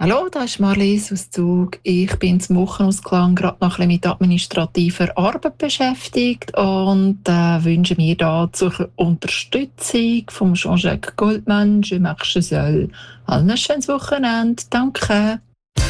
Hallo, da ist Marlies aus Zug. Ich bin zum Wochenausklang gerade noch ein bisschen mit administrativer Arbeit beschäftigt und wünsche mir dazu Unterstützung vom Jean-Jacques Goldman. Je marche seul. Allen ein schönes Wochenende. Danke.